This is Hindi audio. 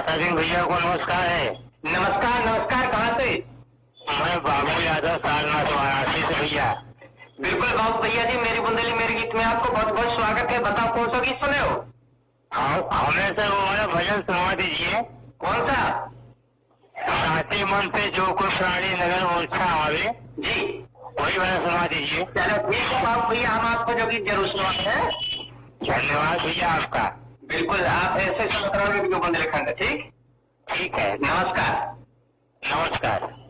माता सिंह भैया को नमस्कार है। नमस्कार नमस्कार, कहाँ से? मैं बाबू यादव सारनाथ वाराणसी से भैया। बिल्कुल बाबू भैया जी, मेरी बुंदेली मेरे गीत में आपको बहुत बहुत स्वागत है। बताओ कौन सा गीत सुने हो? हमें से वो वाला भजन सुनवा दीजिए। कौन सा? साथी मन से जो कोई प्राणी नगर मूर्छा आवे, जी वही वाला सुनवा दीजिए। चलो ठीक है बाबू भैया, हम आपको जो गीत जरूर सुनवाते हैं। धन्यवाद भैया आपका। बिल्कुल, आप ऐसे बुंदेलखंड। ठीक ठीक है, नमस्कार। नमस्कार।